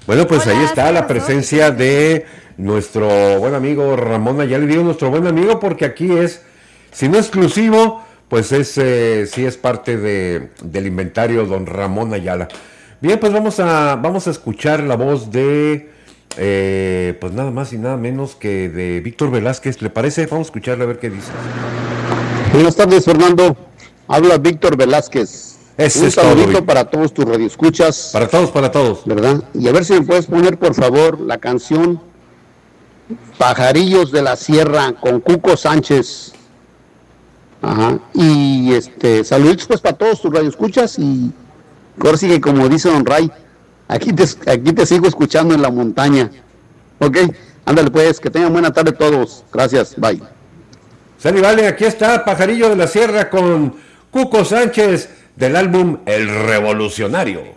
Bueno, pues ahí Hola, está la saludos. presencia de nuestro buen amigo Ramón Ayala. Le digo nuestro buen amigo porque aquí es, si no exclusivo, pues sí es parte del inventario don Ramón Ayala. Bien, pues vamos a escuchar la voz de, pues nada más y nada menos que de Víctor Velázquez. ¿Le parece? Vamos a escucharle a ver qué dice. Buenas tardes, Fernando. Habla Víctor Velázquez. Ese Un es todo, saludito Víctor. para todos tus radioescuchas, Para todos, para todos. ¿verdad? Y a ver si me puedes poner, por favor, la canción Pajarillos de la Sierra con Cuco Sánchez. Ajá. Y saluditos pues para todos tus radioescuchas y ahora sí que como dice Don Ray, aquí te sigo escuchando en la montaña. Ok, ándale pues, que tengan buena tarde todos. Gracias, bye. Sale, vale, aquí está Pajarillo de la Sierra con Cuco Sánchez del álbum El Revolucionario.